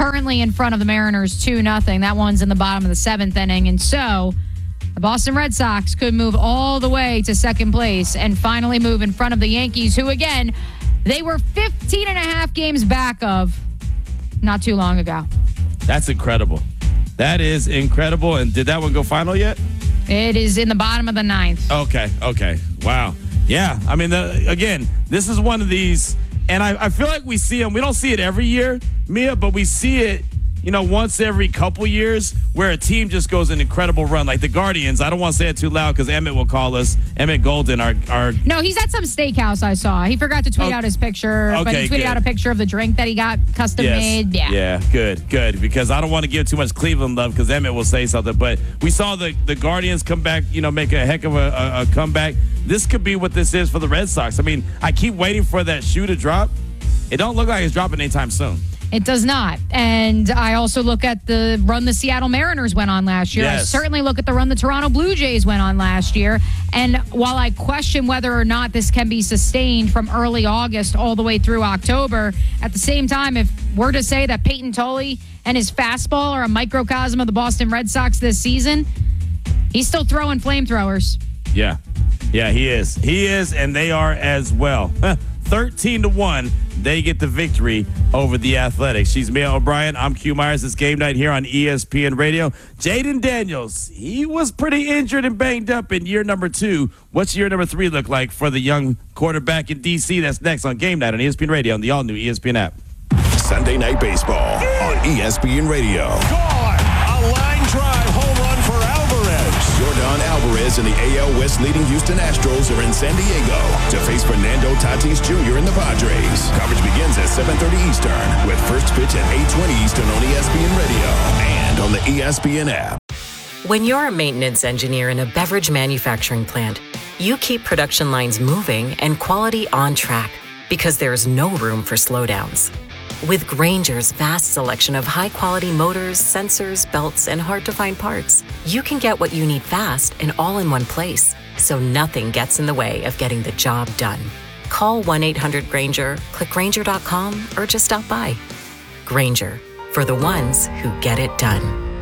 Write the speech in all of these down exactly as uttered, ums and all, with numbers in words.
currently in front of the Mariners two nothing. That one's in the bottom of the seventh inning. And so the Boston Red Sox could move all the way to second place and finally move in front of the Yankees, who, again, they were fifteen and a half games back of not too long ago. That's incredible. That is incredible. And did that one go final yet? It is in the bottom of the ninth. Okay, okay. Wow. Yeah, I mean, the, again, this is one of these, and I, I feel like we see them. We don't see it every year, Mia, but we see it, you know, once every couple years where a team just goes an incredible run. Like the Guardians, I don't want to say it too loud because Emmett will call us. Emmett Golden, our, our... No, he's at some steakhouse I saw. He forgot to tweet oh, out his picture, okay, but he tweeted good. out a picture of the drink that he got custom yes. made. Yeah. Yeah, good, good. Because I don't want to give too much Cleveland love because Emmett will say something. But we saw the, the Guardians come back, you know, make a heck of a, a, a comeback. This could be what this is for the Red Sox. I mean, I keep waiting for that shoe to drop. It don't look like it's dropping anytime soon. It does not. And I also look at the run the Seattle Mariners went on last year. Yes. I certainly look at the run the Toronto Blue Jays went on last year. And while I question whether or not this can be sustained from early August all the way through October, at the same time, if we're to say that Peyton Tolley and his fastball are a microcosm of the Boston Red Sox this season, he's still throwing flamethrowers. Yeah. Yeah, he is. He is, and they are as well. thirteen to one, they get the victory over the Athletics. She's Mia O'Brien. I'm Q Myers. It's game night here on E S P N Radio. Jaden Daniels, he was pretty injured and banged up in year number two. What's year number three look like for the young quarterback in D C? That's next on Game Night on E S P N Radio on the all-new E S P N app. Sunday Night Baseball on E S P N Radio. Gone. A line drive home run for Alvarez. Yordan Alvarez and the A L West leading Houston Astros are in San Diego to face Fernando Tatis Junior and the Padres. Coverage begins at seven thirty Eastern with first pitch at eight twenty Eastern on E S P N Radio and on the E S P N app. When you're a maintenance engineer in a beverage manufacturing plant, you keep production lines moving and quality on track because there's no room for slowdowns. With Grainger's vast selection of high-quality motors, sensors, belts, and hard-to-find parts, you can get what you need fast and all in one place, so nothing gets in the way of getting the job done. Call one eight hundred Grainger, click Grainger dot com, or just stop by. Grainger, for the ones who get it done.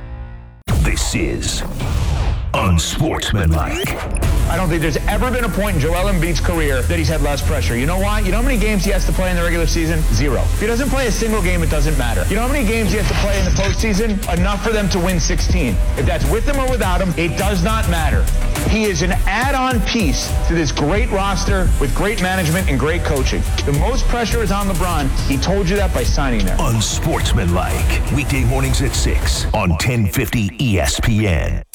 This is unsportsmanlike. I don't think there's ever been a point in Joel Embiid's career that he's had less pressure. You know why? You know how many games he has to play in the regular season? Zero. If he doesn't play a single game, it doesn't matter. You know how many games he has to play in the postseason? Enough for them to win sixteen. If that's with him or without him, it does not matter. He is an add-on piece to this great roster with great management and great coaching. The most pressure is on LeBron. He told you that by signing there. Unsportsmanlike. Weekday mornings at six on ten fifty E S P N.